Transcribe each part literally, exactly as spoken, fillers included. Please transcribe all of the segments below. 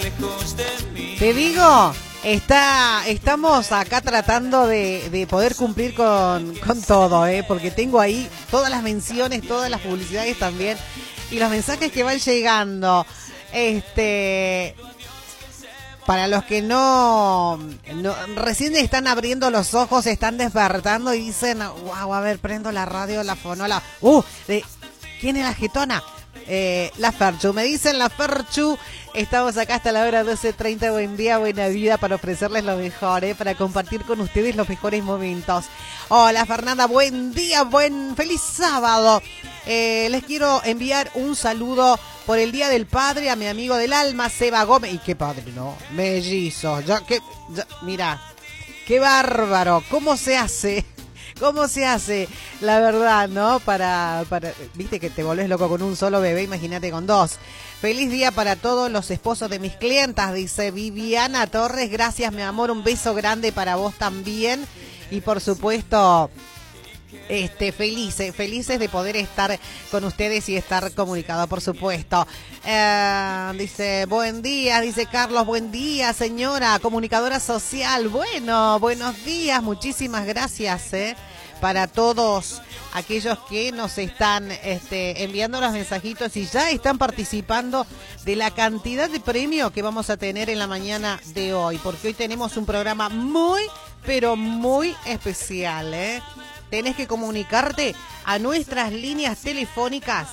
Te digo, está, estamos acá tratando de, de poder cumplir con, con todo, ¿eh? Porque tengo ahí todas las menciones, todas las publicidades también y los mensajes que van llegando. Este, para los que no, no recién están abriendo los ojos, están despertando y dicen, wow, a ver, prendo la radio, la fonola. Uh, de, ¿quién es la jetona? Eh, la Ferchu, me dicen la Ferchu. Estamos acá hasta la hora doce treinta. Buen día, buena vida, para ofrecerles lo mejor, eh, para compartir con ustedes los mejores momentos. Hola Fernanda, buen día, buen feliz sábado. eh, Les quiero enviar un saludo por el Día del Padre a mi amigo del alma, Seba Gómez. Y qué padre, ¿no? Mellizo, ya que, ya, mira, qué bárbaro, ¿cómo se hace? ¿Cómo se hace? La verdad, ¿no? Para, para, viste que te volvés loco con un solo bebé, imagínate con dos. Feliz día para todos los esposos de mis clientas, dice Viviana Torres. Gracias, mi amor, un beso grande para vos también. Y por supuesto, este, felices, felices de poder estar con ustedes y estar comunicado, por supuesto. Eh, dice, buen día, dice Carlos, buen día, señora, comunicadora social. Bueno, buenos días, muchísimas gracias, eh, para todos aquellos que nos están este, enviando los mensajitos y ya están participando de la cantidad de premios que vamos a tener en la mañana de hoy, porque hoy tenemos un programa muy, pero muy especial, ¿eh? Tenés que comunicarte a nuestras líneas telefónicas,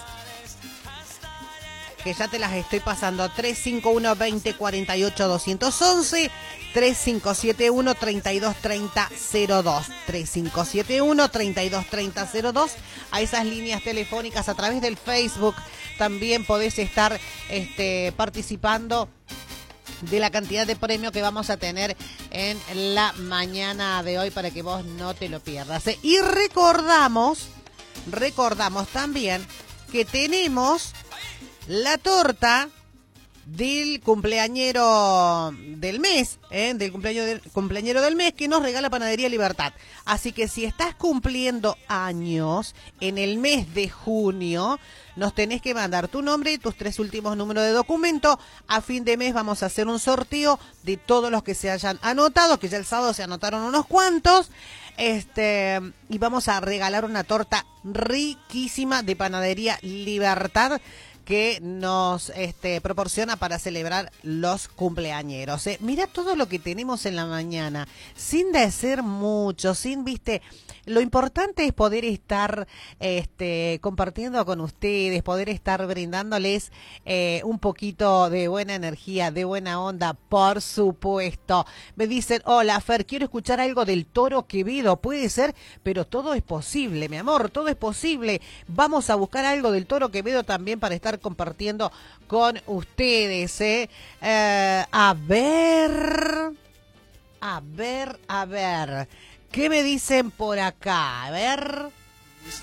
que ya te las estoy pasando, tres cinco uno, veinte, cuarenta y ocho, doscientos once, tres cinco siete uno, treinta y dos treinta, cero dos, tres cinco siete uno, treinta y dos treinta, cero dos, a esas líneas telefónicas. A través del Facebook también podés estar este, participando de la cantidad de premios que vamos a tener en la mañana de hoy, para que vos no te lo pierdas, ¿eh? Y recordamos, recordamos también que tenemos la torta del cumpleañero del mes, ¿eh? del cumpleaños del cumpleañero del mes, que nos regala Panadería Libertad. Así que si estás cumpliendo años en el mes de junio, nos tenés que mandar tu nombre y tus tres últimos números de documento. A fin de mes vamos a hacer un sorteo de todos los que se hayan anotado, que ya el sábado se anotaron unos cuantos. Este, y vamos a regalar una torta riquísima de Panadería Libertad, que nos este, proporciona para celebrar los cumpleañeros. ¿eh? Mira todo lo que tenemos en la mañana, sin decir mucho, sin, viste, lo importante es poder estar este, compartiendo con ustedes, poder estar brindándoles eh, un poquito de buena energía, de buena onda, por supuesto. Me dicen, hola Fer, quiero escuchar algo del Toro Quevedo, puede ser, pero todo es posible, mi amor, todo es posible. Vamos a buscar algo del Toro Quevedo también para estar compartiendo con ustedes, ¿eh? Eh, a ver, a ver, a ver, ¿qué me dicen por acá? A ver,